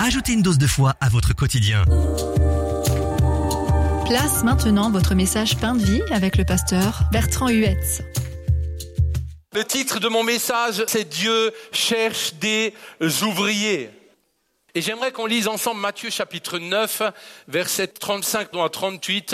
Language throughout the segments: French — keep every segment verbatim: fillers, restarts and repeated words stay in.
Rajoutez une dose de foi à votre quotidien. Place maintenant votre message Pain de vie avec le pasteur Bertrand Huetz. Le titre de mon message, c'est « Dieu cherche des ouvriers ». Et j'aimerais qu'on lise ensemble Matthieu chapitre neuf, versets trente-cinq à trente-huit.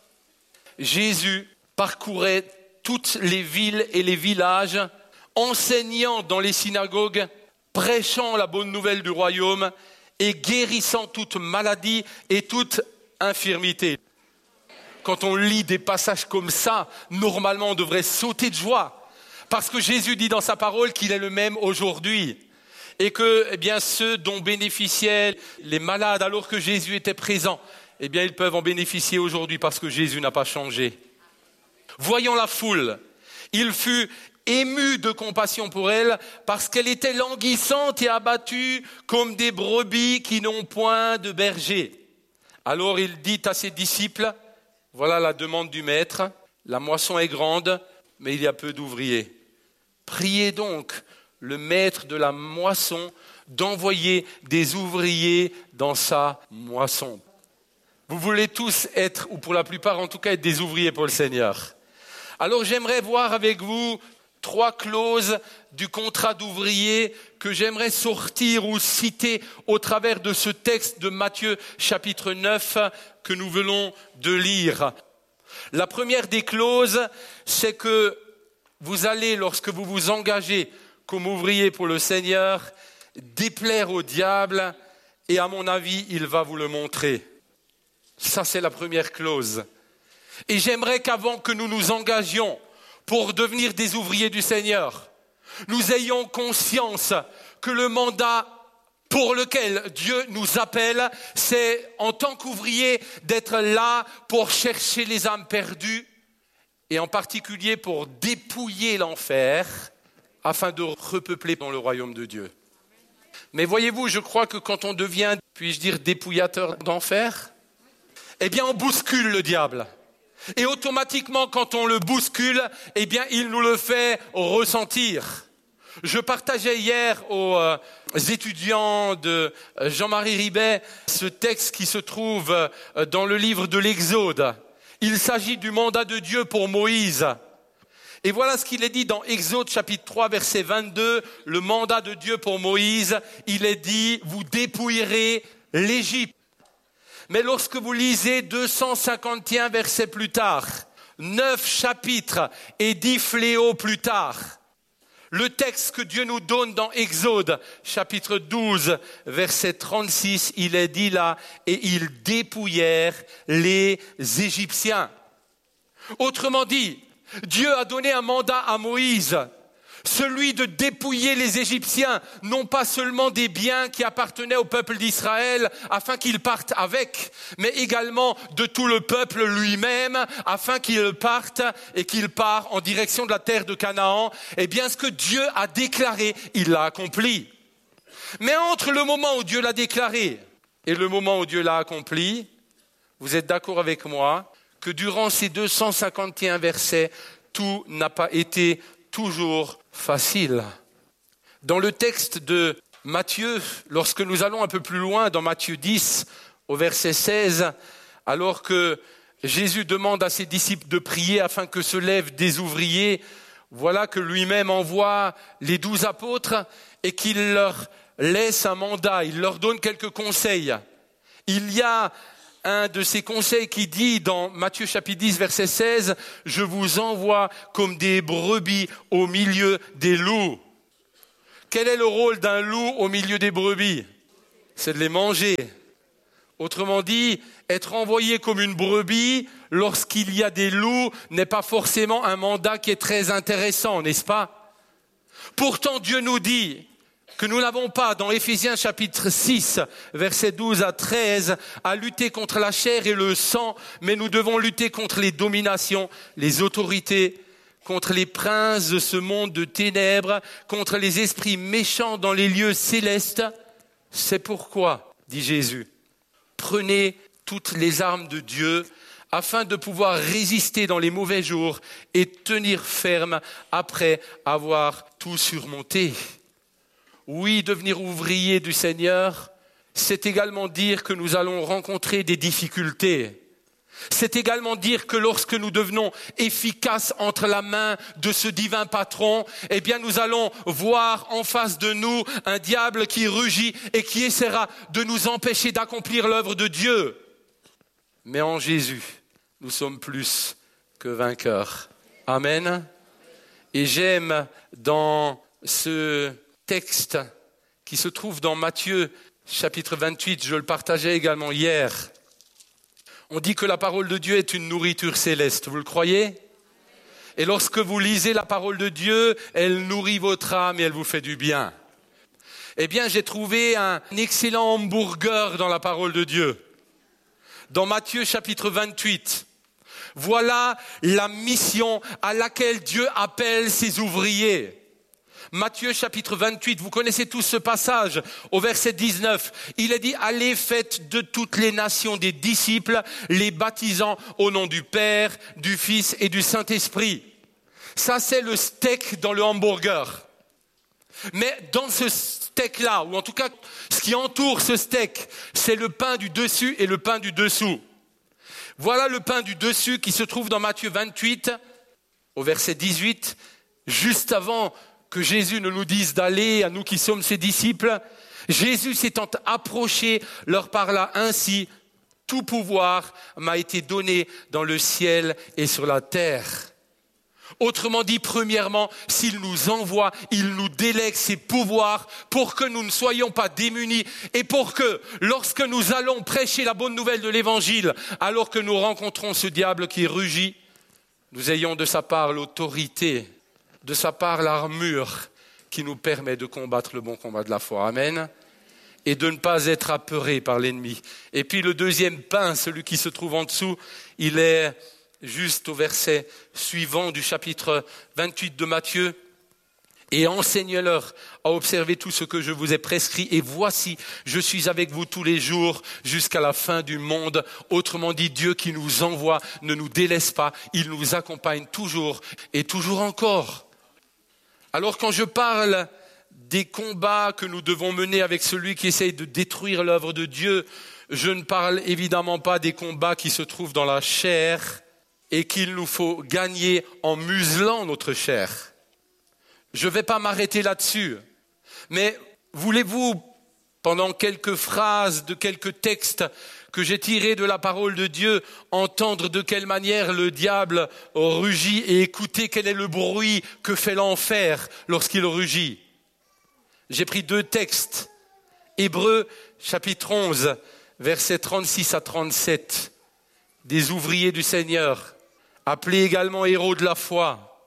Jésus parcourait toutes les villes et les villages, enseignant dans les synagogues, prêchant la bonne nouvelle du royaume et guérissant toute maladie et toute infirmité. Quand on lit des passages comme ça, normalement on devrait sauter de joie, parce que Jésus dit dans sa parole qu'il est le même aujourd'hui. Et que eh bien, ceux dont bénéficiaient les malades alors que Jésus était présent, eh bien, ils peuvent en bénéficier aujourd'hui parce que Jésus n'a pas changé. Voyant la foule, il fut ému de compassion pour elle parce qu'elle était languissante et abattue comme des brebis qui n'ont point de berger. Alors il dit à ses disciples, voilà la demande du maître, la moisson est grande, mais il y a peu d'ouvriers. Priez donc le maître de la moisson d'envoyer des ouvriers dans sa moisson. Vous voulez tous être, ou pour la plupart en tout cas, être des ouvriers pour le Seigneur. Alors j'aimerais voir avec vous trois clauses du contrat d'ouvrier que j'aimerais sortir ou citer au travers de ce texte de Matthieu chapitre neuf que nous venons de lire. La première des clauses, c'est que vous allez, lorsque vous vous engagez comme ouvrier pour le Seigneur, déplaire au diable, et à mon avis, il va vous le montrer. Ça, c'est la première clause. Et j'aimerais qu'avant que nous nous engagions pour devenir des ouvriers du Seigneur, nous ayons conscience que le mandat pour lequel Dieu nous appelle, c'est en tant qu'ouvrier d'être là pour chercher les âmes perdues, et en particulier pour dépouiller l'enfer, afin de repeupler dans le royaume de Dieu. Mais voyez-vous, je crois que quand on devient, puis-je dire, dépouillateur d'enfer, eh bien on bouscule le diable. Et automatiquement, quand on le bouscule, eh bien il nous le fait ressentir. Je partageais hier aux euh, étudiants de Jean-Marie Ribet ce texte qui se trouve euh, dans le livre de l'Exode. Il s'agit du mandat de Dieu pour Moïse. Et voilà ce qu'il est dit dans Exode chapitre trois, verset vingt-deux, le mandat de Dieu pour Moïse. Il est dit, vous dépouillerez l'Égypte. Mais lorsque vous lisez deux cent cinquante et un versets plus tard, neuf chapitres et dix fléaux plus tard, le texte que Dieu nous donne dans Exode chapitre douze, verset trente-six, il est dit là, et ils dépouillèrent les Égyptiens. Autrement dit, Dieu a donné un mandat à Moïse, celui de dépouiller les Égyptiens, non pas seulement des biens qui appartenaient au peuple d'Israël afin qu'ils partent avec, mais également de tout le peuple lui-même afin qu'il parte et qu'il part en direction de la terre de Canaan. Eh bien, ce que Dieu a déclaré, il l'a accompli. Mais entre le moment où Dieu l'a déclaré et le moment où Dieu l'a accompli, vous êtes d'accord avec moi que durant ces deux cent cinquante et un versets, tout n'a pas été toujours facile. Dans le texte de Matthieu, lorsque nous allons un peu plus loin, dans Matthieu dix, au verset seize, alors que Jésus demande à ses disciples de prier afin que se lèvent des ouvriers, voilà que lui-même envoie les douze apôtres et qu'il leur laisse un mandat, il leur donne quelques conseils. Il y a un de ces conseils qui dit dans Matthieu chapitre dix, verset seize, « Je vous envoie comme des brebis au milieu des loups ». Quel est le rôle d'un loup au milieu des brebis ? C'est de les manger. Autrement dit, être envoyé comme une brebis lorsqu'il y a des loups n'est pas forcément un mandat qui est très intéressant, n'est-ce pas ? Pourtant, Dieu nous dit que nous n'avons pas, dans Éphésiens chapitre six, versets douze à treize, à lutter contre la chair et le sang, mais nous devons lutter contre les dominations, les autorités, contre les princes de ce monde de ténèbres, contre les esprits méchants dans les lieux célestes. C'est pourquoi, dit Jésus, prenez toutes les armes de Dieu afin de pouvoir résister dans les mauvais jours et tenir ferme après avoir tout surmonté. Oui, devenir ouvrier du Seigneur, c'est également dire que nous allons rencontrer des difficultés. C'est également dire que lorsque nous devenons efficaces entre la main de ce divin patron, eh bien nous allons voir en face de nous un diable qui rugit et qui essaiera de nous empêcher d'accomplir l'œuvre de Dieu. Mais en Jésus, nous sommes plus que vainqueurs. Amen. Et j'aime dans ce texte qui se trouve dans Matthieu chapitre vingt-huit, je le partageais également hier. On dit que la parole de Dieu est une nourriture céleste, vous le croyez ? Et lorsque vous lisez la parole de Dieu, elle nourrit votre âme et elle vous fait du bien. Eh bien, j'ai trouvé un excellent hamburger dans la parole de Dieu. Dans Matthieu chapitre vingt-huit, voilà la mission à laquelle Dieu appelle ses ouvriers. Matthieu chapitre vingt-huit, vous connaissez tous ce passage, au verset dix-neuf. Il est dit, allez, faites de toutes les nations des disciples, les baptisant au nom du Père, du Fils et du Saint-Esprit. Ça, c'est le steak dans le hamburger. Mais dans ce steak-là, ou en tout cas, ce qui entoure ce steak, c'est le pain du dessus et le pain du dessous. Voilà le pain du dessus qui se trouve dans Matthieu vingt-huit, au verset dix-huit, juste avant que Jésus ne nous dise d'aller, à nous qui sommes ses disciples. Jésus s'étant approché, leur parla ainsi, « Tout pouvoir m'a été donné dans le ciel et sur la terre. » Autrement dit, premièrement, s'il nous envoie, il nous délègue ses pouvoirs pour que nous ne soyons pas démunis et pour que, lorsque nous allons prêcher la bonne nouvelle de l'évangile, alors que nous rencontrons ce diable qui rugit, nous ayons de sa part l'autorité, de sa part l'armure qui nous permet de combattre le bon combat de la foi. Amen. Et de ne pas être apeuré par l'ennemi. Et puis le deuxième pain, celui qui se trouve en dessous, il est juste au verset suivant du chapitre vingt-huit de Matthieu. Et enseigne-leur à observer tout ce que je vous ai prescrit. Et voici, je suis avec vous tous les jours jusqu'à la fin du monde. Autrement dit, Dieu qui nous envoie ne nous délaisse pas. Il nous accompagne toujours et toujours encore. Alors quand je parle des combats que nous devons mener avec celui qui essaye de détruire l'œuvre de Dieu, je ne parle évidemment pas des combats qui se trouvent dans la chair et qu'il nous faut gagner en muselant notre chair. Je ne vais pas m'arrêter là-dessus, mais voulez-vous, pendant quelques phrases de quelques textes que j'ai tirés de la parole de Dieu, entendre de quelle manière le diable rugit et écouter quel est le bruit que fait l'enfer lorsqu'il rugit. J'ai pris deux textes, Hébreux chapitre onze, versets trente-six à trente-sept, des ouvriers du Seigneur, appelés également héros de la foi.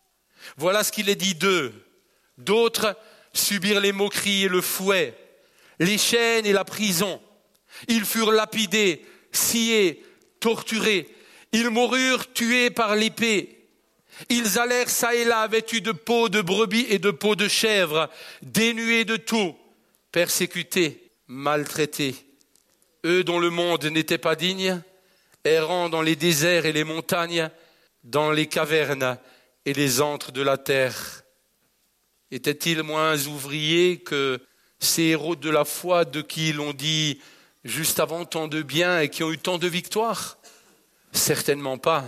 Voilà ce qu'il est dit d'eux. D'autres subirent les moqueries et le fouet, les chaînes et la prison. Ils furent lapidés, sciés, torturés. Ils moururent tués par l'épée. Ils allèrent çà et là vêtus de peau de brebis et de peau de chèvre, dénués de tout, persécutés, maltraités. Eux dont le monde n'était pas digne, errant dans les déserts et les montagnes, dans les cavernes et les antres de la terre. Étaient-ils moins ouvriers que ces héros de la foi de qui l'on dit juste avant tant de bien et qui ont eu tant de victoires? Certainement pas.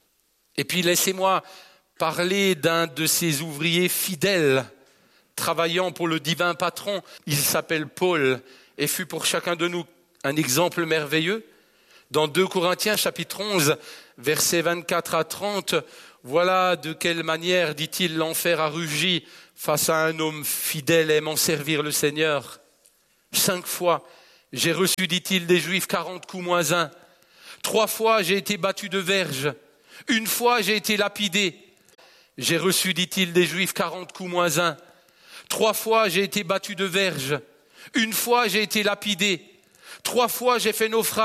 Et puis laissez-moi parler d'un de ces ouvriers fidèles, travaillant pour le divin patron. Il s'appelle Paul et fut pour chacun de nous un exemple merveilleux. Dans deux Corinthiens chapitre onze, versets vingt-quatre à trente, voilà de quelle manière, dit-il, l'enfer a rugi face à un homme fidèle aimant servir le Seigneur. Cinq fois, j'ai reçu, dit-il, des Juifs quarante coups moins un. Trois fois, j'ai été battu de verge. Une fois, j'ai été lapidé. J'ai reçu, dit-il, des Juifs quarante coups moins un. Trois fois, j'ai été battu de verge. Une fois, j'ai été lapidé. Trois fois, j'ai fait naufrage.